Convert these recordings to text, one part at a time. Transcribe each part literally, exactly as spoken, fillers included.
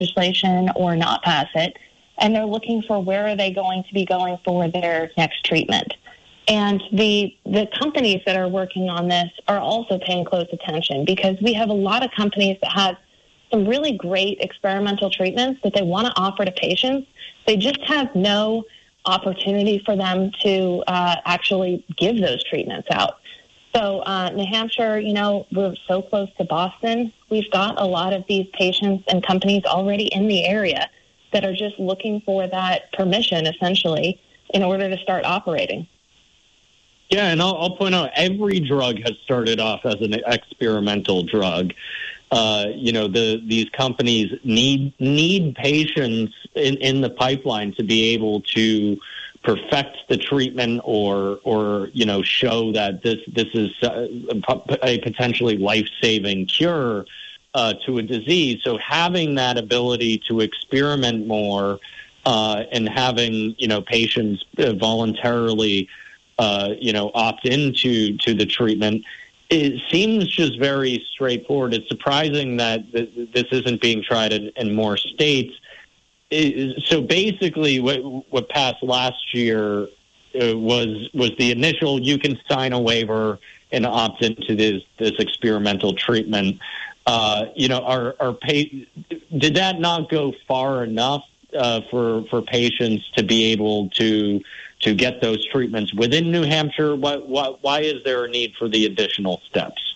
legislation or not pass it, and they're looking for where are they going to be going for their next treatment. And the the companies that are working on this are also paying close attention, because we have a lot of companies that have some really great experimental treatments that they want to offer to patients. They just have no opportunity for them to uh, actually give those treatments out. So uh, New Hampshire, you know, we're so close to Boston. We've got a lot of these patients and companies already in the area that are just looking for that permission, essentially, in order to start operating. Yeah, and I'll, I'll point out every drug has started off as an experimental drug. Uh, you know, the these companies need need patients in, in the pipeline to be able to perfect the treatment or or you know show that this this is a potentially life-saving cure uh, to a disease. So having that ability to experiment more uh, and having you know patients voluntarily uh, you know opt into to the treatment, it seems just very straightforward. It's surprising that th- this isn't being tried in, in more states. It, so basically, what, what passed last year uh, was was the initial. You can sign a waiver and opt into this this experimental treatment. Uh, you know, our our pay, did that not go far enough uh, for for patients to be able to to get those treatments within New Hampshire? Why, why, why is there a need for the additional steps?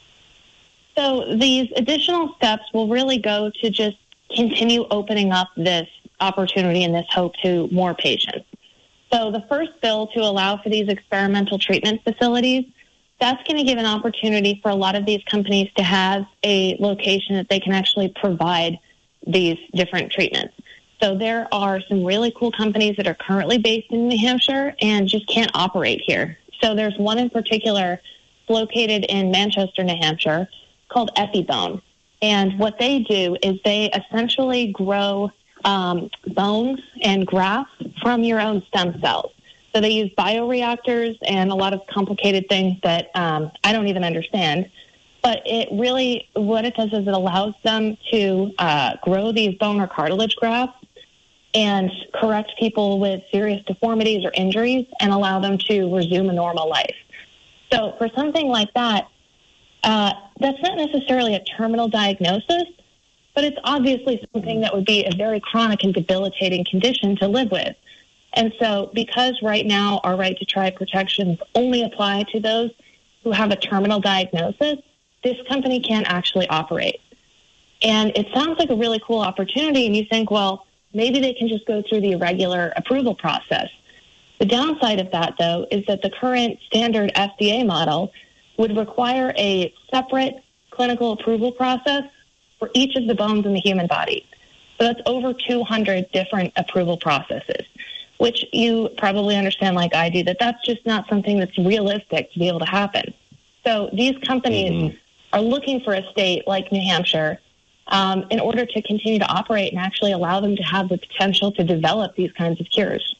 So these additional steps will really go to just continue opening up this opportunity and this hope to more patients. So the first bill to allow for these experimental treatment facilities, that's going to give an opportunity for a lot of these companies to have a location that they can actually provide these different treatments. So there are some really cool companies that are currently based in New Hampshire and just can't operate here. So there's one in particular located in Manchester, New Hampshire, called Epibone. And what they do is they essentially grow um, bones and grafts from your own stem cells. So they use bioreactors and a lot of complicated things that um, I don't even understand. But it really, what it does is it allows them to uh, grow these bone or cartilage grafts and correct people with serious deformities or injuries and allow them to resume a normal life. So for something like that, uh, that's not necessarily a terminal diagnosis, but it's obviously something that would be a very chronic and debilitating condition to live with. And so because right now our right to try protections only apply to those who have a terminal diagnosis, this company can't actually operate. And it sounds like a really cool opportunity, and you think, well, maybe they can just go through the regular approval process. The downside of that, though, is that the current standard F D A model would require a separate clinical approval process for each of the bones in the human body. So that's over two hundred different approval processes, which you probably understand like I do, that that's just not something that's realistic to be able to happen. So these companies mm-hmm. are looking for a state like New Hampshire Um, in order to continue to operate and actually allow them to have the potential to develop these kinds of cures.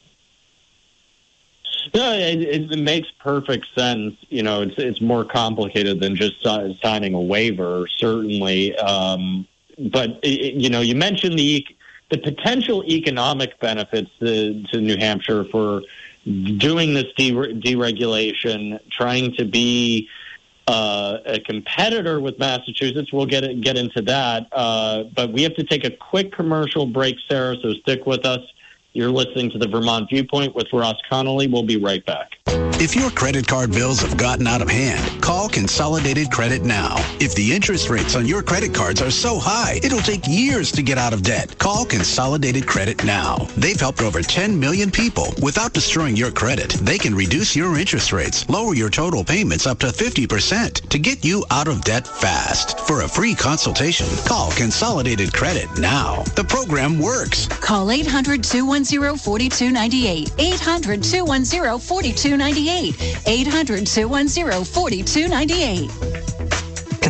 No, it, it makes perfect sense. You know, it's it's more complicated than just signing a waiver, certainly. Um, but it, you know, you mentioned the the potential economic benefits to, to New Hampshire for doing this de- deregulation, trying to be Uh, a competitor with Massachusetts. We'll get get into that. Uh, but we have to take a quick commercial break, Sarah, so stick with us. You're listening to the Vermont Viewpoint with Ross Connolly. We'll be right back. If your credit card bills have gotten out of hand, call Consolidated Credit now. If the interest rates on your credit cards are so high, it'll take years to get out of debt. Call Consolidated Credit now. They've helped over ten million people. Without destroying your credit, they can reduce your interest rates, lower your total payments up to fifty percent to get you out of debt fast. For a free consultation, call Consolidated Credit now. The program works. Call eight hundred, two one zero, four two nine eight. eight hundred, two one zero, four two nine eight. eight hundred, two one zero, four two nine eight.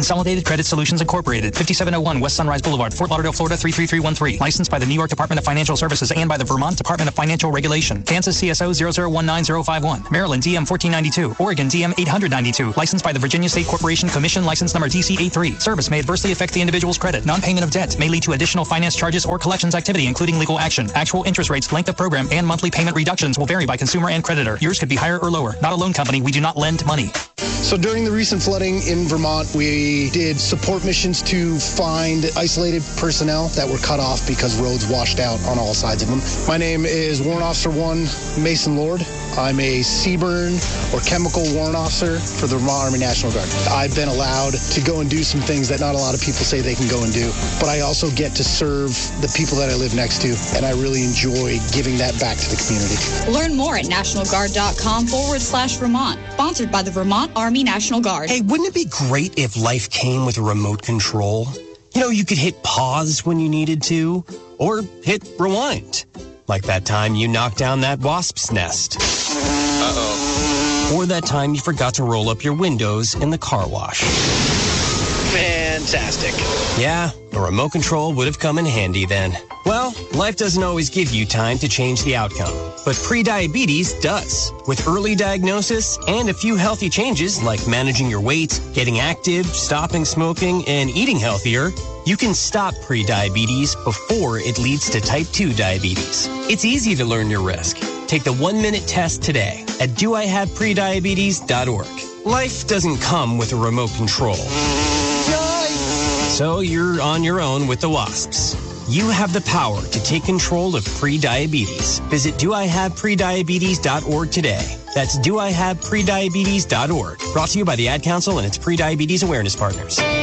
Consolidated Credit Solutions Incorporated, fifty-seven oh one West Sunrise Boulevard, Fort Lauderdale, Florida three three three one three. Licensed by the New York Department of Financial Services and by the Vermont Department of Financial Regulation. Kansas C S O zero zero one nine zero five one. Maryland D M fourteen ninety-two. Oregon D M eight hundred ninety-two. Licensed by the Virginia State Corporation Commission, license number D C eighty-three. Service may adversely affect the individual's credit. Non-payment of debt may lead to additional finance charges or collections activity, including legal action. Actual interest rates, length of program, and monthly payment reductions will vary by consumer and creditor. Yours could be higher or lower. Not a loan company. We do not lend money. So during the recent flooding in Vermont, we did support missions to find isolated personnel that were cut off because roads washed out on all sides of them. My name is Warrant Officer one Mason Lord. I'm a C B R N or chemical warrant officer for the Vermont Army National Guard. I've been allowed to go and do some things that not a lot of people say they can go and do, but I also get to serve the people that I live next to, and I really enjoy giving that back to the community. Learn more at nationalguard.com forward slash Vermont. Sponsored by the Vermont Army National Guard. Hey, wouldn't it be great if life came with a remote control? You know, you could hit pause when you needed to, or hit rewind. Like that time you knocked down that wasp's nest. Uh-oh. Or that time you forgot to roll up your windows in the car wash. Fantastic. Yeah, a remote control would have come in handy then. Well, life doesn't always give you time to change the outcome, but prediabetes does. With early diagnosis and a few healthy changes like managing your weight, getting active, stopping smoking, and eating healthier, you can stop prediabetes before it leads to type two diabetes. It's easy to learn your risk. Take the one-minute test today at do I have prediabetes dot org. Life doesn't come with a remote control. So you're on your own with the wasps. You have the power to take control of prediabetes. Visit do I have prediabetes dot org today. That's do I have prediabetes dot org. Brought to you by the Ad Council and its Prediabetes Awareness Partners.